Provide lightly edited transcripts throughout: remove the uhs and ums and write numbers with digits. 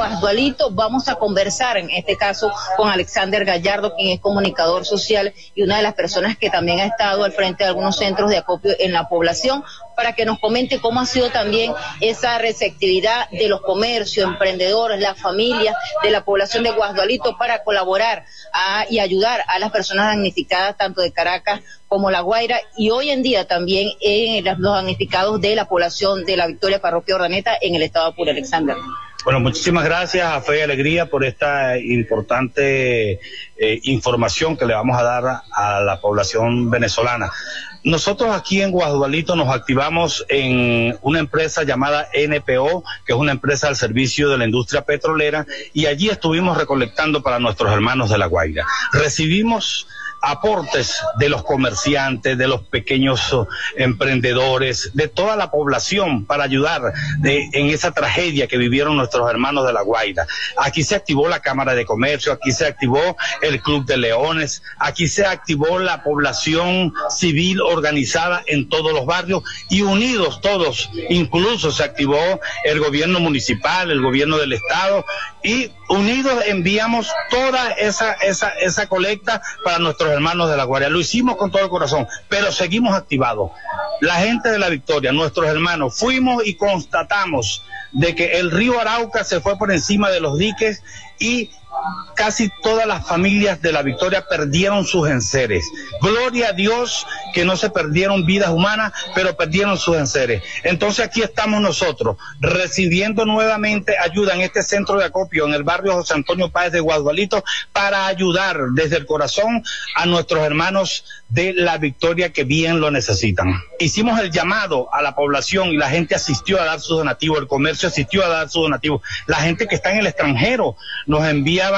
Guasdualito. Vamos a conversar en este caso con Alexander Gallardo, quien es comunicador social y una de las personas que también ha estado al frente de algunos centros de acopio en la población, para que nos comente cómo ha sido también esa receptividad de los comercios, emprendedores, las familias de la población de Guasdualito para colaborar y ayudar a las personas damnificadas tanto de Caracas como La Guaira, y hoy en día también los damnificados de la población de La Victoria, parroquia Urdaneta, en el estado Apure. Alexander. Bueno, muchísimas gracias a Fe y Alegría por esta importante información que le vamos a dar a la población venezolana. Nosotros aquí en Guasdualito nos activamos en una empresa llamada NPO, que es una empresa al servicio de la industria petrolera, y allí estuvimos recolectando para nuestros hermanos de La Guaira. Recibimos aportes de los comerciantes, de los pequeños emprendedores, de toda la población para ayudar en esa tragedia que vivieron nuestros hermanos de La Guaira. Aquí se activó la Cámara de Comercio, aquí se activó el Club de Leones, aquí se activó la población civil organizada en todos los barrios y unidos todos, incluso se activó el gobierno municipal, el gobierno del estado, y unidos enviamos toda esa colecta para nuestros hermanos de La Guaira. Lo hicimos con todo el corazón, pero seguimos activados. La gente de La Victoria, nuestros hermanos, fuimos y constatamos de que el río Arauca se fue por encima de los diques y casi todas las familias de La Victoria perdieron sus enseres. Gloria a Dios que no se perdieron vidas humanas, pero perdieron sus enseres. Entonces aquí estamos nosotros, recibiendo nuevamente ayuda en este centro de acopio en el barrio José Antonio Páez de Guasdualito, para ayudar desde el corazón a nuestros hermanos de La Victoria que bien lo necesitan. Hicimos el llamado a la población y la gente asistió a dar su donativo, el comercio asistió a dar su donativo, la gente que está en el extranjero nos enviaban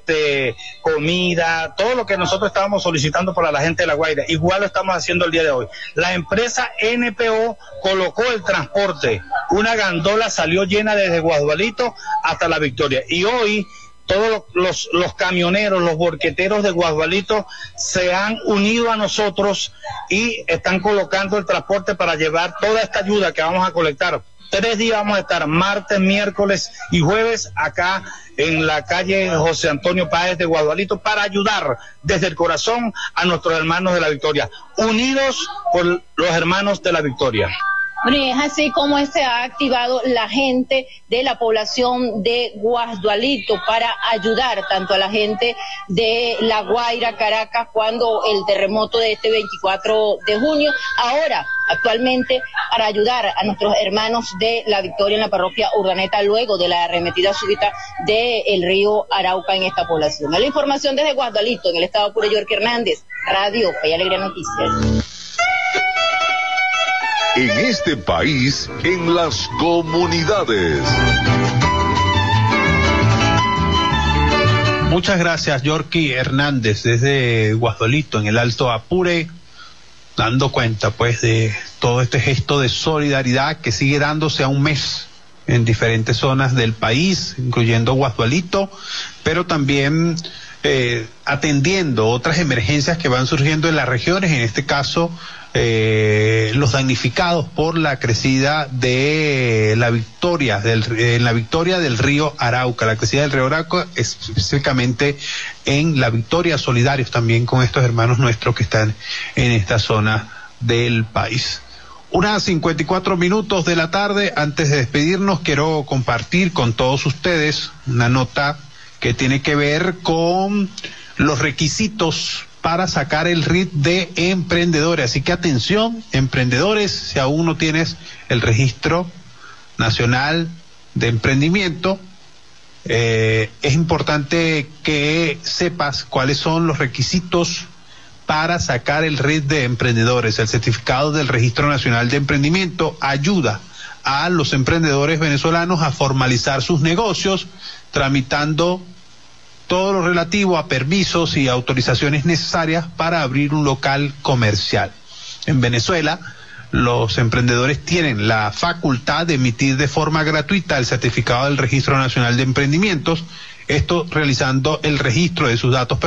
comida, todo lo que nosotros estábamos solicitando para la gente de La Guaira. Igual lo estamos haciendo el día de hoy. La empresa NPO colocó el transporte, una gandola salió llena desde Guasdualito hasta La Victoria, y hoy todos los camioneros, los borqueteros de Guasdualito se han unido a nosotros y están colocando el transporte para llevar toda esta ayuda que vamos a colectar. 3 días vamos a estar, martes, miércoles y jueves, acá en la calle José Antonio Páez de Guasdualito, para ayudar desde el corazón a nuestros hermanos de La Victoria, unidos por los hermanos de La Victoria. Bueno, y es así como se ha activado la gente de la población de Guasdualito para ayudar tanto a la gente de La Guaira, Caracas, cuando el terremoto de este 24 de junio, ahora actualmente para ayudar a nuestros hermanos de La Victoria en la parroquia Urdaneta, luego de la arremetida súbita del río Arauca en esta población. La información desde Guasdualito, en el estado Apure, York Hernández, Radio Fe y Alegría Noticias. En este país, en las comunidades. Muchas gracias, Yorky Hernández, desde Guasdualito, en el Alto Apure, dando cuenta pues de todo este gesto de solidaridad que sigue dándose a un mes en diferentes zonas del país, incluyendo Guasdualito, pero también atendiendo otras emergencias que van surgiendo en las regiones, en este caso los damnificados por la crecida de La Victoria, en La Victoria del río Arauca, la crecida del río Arauca, específicamente en La Victoria, solidarios también con estos hermanos nuestros que están en esta zona del país. 1:54 de la tarde. Antes de despedirnos, quiero compartir con todos ustedes una nota que tiene que ver con los requisitos para sacar el RIT de emprendedores. Así que atención, emprendedores, si aún no tienes el registro nacional de emprendimiento, es importante que sepas cuáles son los requisitos para sacar el RIT de emprendedores. El certificado del Registro Nacional de Emprendimiento ayuda a los emprendedores venezolanos a formalizar sus negocios, tramitando todo lo relativo a permisos y autorizaciones necesarias para abrir un local comercial. En Venezuela, los emprendedores tienen la facultad de emitir de forma gratuita el certificado del Registro Nacional de Emprendimientos, esto realizando el registro de sus datos personales